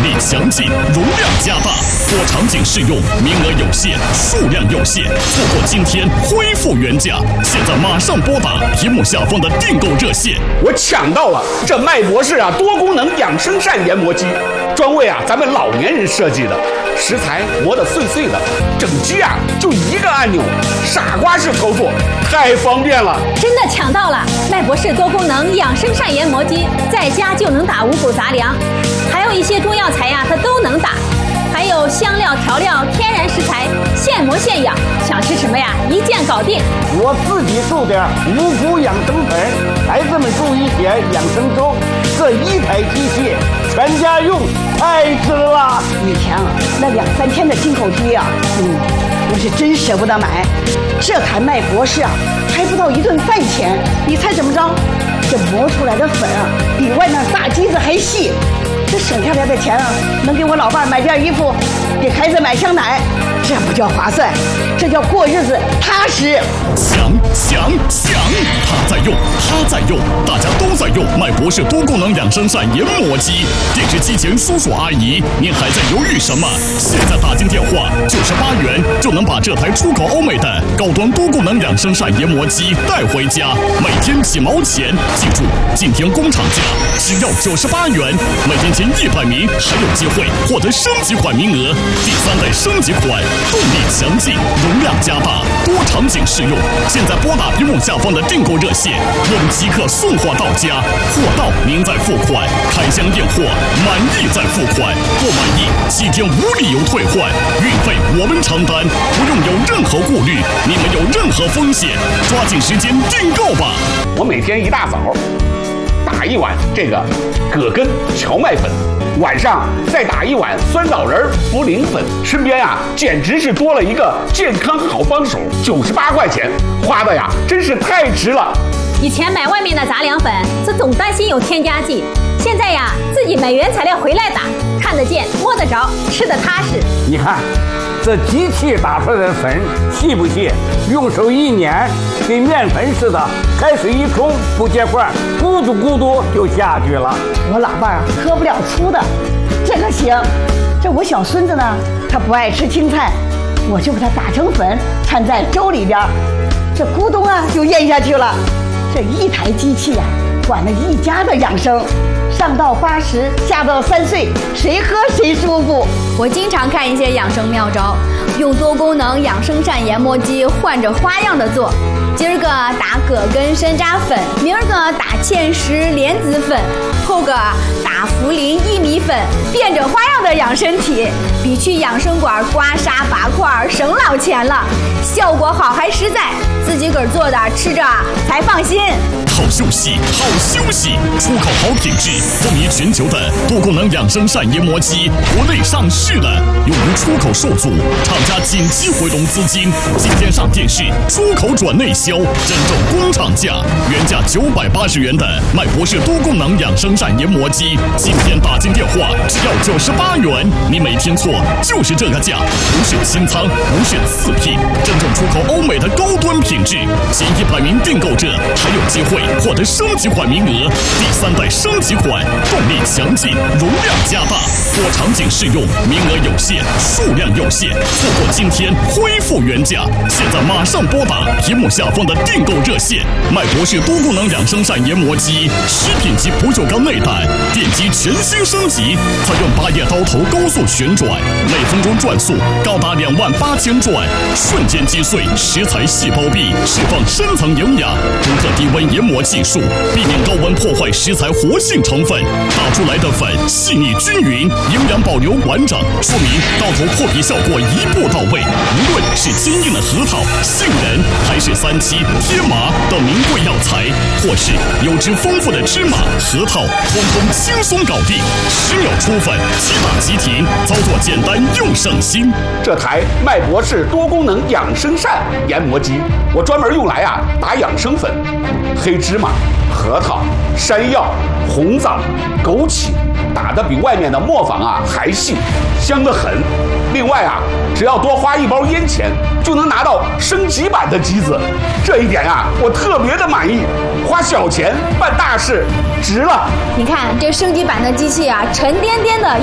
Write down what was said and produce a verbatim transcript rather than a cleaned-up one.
力强劲，容量加大，多场景适用，名额有限，数量有限，错过今天恢复原价。现在马上拨打屏幕下方的订购热线。 我抢到了这麦博士啊多功能养生扇研磨机，专为啊咱们老年人设计的，食材磨得碎碎的，整机啊就一个按钮，傻瓜式操作，太方便了。 真的抢到了麦博士多功能养生扇研磨机，在家就能打五谷杂粮，还有一些中药材呀、啊，它都能打。还有香料、调料、天然食材，现磨现养，想吃什么呀？一键搞定。 我自己种点五谷养生粉，孩子们种一些养生粥，这一台机器全家用，太值了。 以前啊，那两三天的进口机啊，嗯，我是真舍不得买。这台麦博士啊，还不到一顿饭钱，你猜怎么着？这磨出来的粉啊，比外面大机子还细。这省下来的钱啊，能给我老伴买件衣服，给孩子买箱奶，这不叫划算，这叫过日子踏实。 强强强！他在用，他在用，大家都在用麦博士多功能养生扇研磨机。电视机前叔叔阿姨，您还在犹豫什么？现在打进电话，九十八元就能把这台出口欧美的高端多功能养生扇研磨机带回家，每天几毛钱。记住，今天工厂价只要九十八元，每天前一百名还有机会获得升级款名额。第三代升级款，动力强劲，容量加大，多场景适用。现在拨打屏幕下方的订购热线，我们即刻送货到家，货到您再付款，开箱验货，满意再付款，不满意七天无理由退换，运费我们承担，不用有任何顾虑，你们有任何风险，抓紧时间订购吧。 我每天一大早打一碗这个葛根荞麦粉，晚上再打一碗酸枣仁茯苓粉，身边啊简直是多了一个健康好帮手，九十八块钱花的呀真是太值了。 以前买外面的杂粮粉，这总担心有添加剂，现在呀自己买原材料回来打，看得见摸得着，吃得踏实。 你看这机器打出来的粉细不细？用手一捻，跟面粉似的，开水一冲不结块，咕嘟咕嘟就下去了。 我老伴儿喝不了粗的，这个行。这我小孙子呢，他不爱吃青菜，我就把它打成粉，掺在粥里边，这咕咚啊就咽下去了。这一台机器啊，管了一家的养生。上到八十，下到三岁，谁喝谁舒服。 我经常看一些养生妙招，用多功能养生扇研磨机换着花样的做。今儿个打葛根山楂粉，明儿个打芡实莲子粉，后个打茯苓薏米粉，变着花样的养身体，比去养生馆刮痧拔块省老钱了，效果好还实在，自己个儿做的吃着才放心。 好休息，好休息！出口好品质，风靡全球的多功能养生扇研磨机，国内上市了，由于出口受阻，厂家紧急回笼资金，今天上电视，出口转内销，真正工厂价，原价九百八十元的麦博士多功能养生扇研磨机，今天打进电话只要九十八元，你没听错，就是这个价，不是清仓，不是次品，真正出口欧美的高端品质，前一百名订购者还有机会获得升级款名额，第三代升级款，动力强劲，容量加大，多场景适用，名额有限，数量有限，错过今天恢复原价。现在马上拨打屏幕下方的订购热线。麦博士多功能养生扇研磨机，食品级不锈钢内胆，电机全新升级，采用八叶刀头高速旋转，每分钟转速高达两万八千转，瞬间击碎食材细胞壁，释放深层营养，独特低温研磨技术，避免高温破坏食材活性成分，打出来的粉细腻均匀，营养保留完整，说明刀头破皮效果一步到位。无论是坚硬的核桃、杏仁，还是三七、天麻等名贵药材，或是油脂丰富的芝麻、核桃，通通轻松搞定，十秒出粉，即打即停，操作简单又省心。 这台麦博士多功能养生扇研磨机，我专门用来啊打养生粉，黑芝麻、核桃、山药、红枣、枸杞，打得比外面的磨坊啊还细，香得很。另外啊，只要多花一包烟钱，就能拿到升级版的机子，这一点啊，我特别的满意。花小钱办大事，值了。 你看这升级版的机器啊，沉甸甸的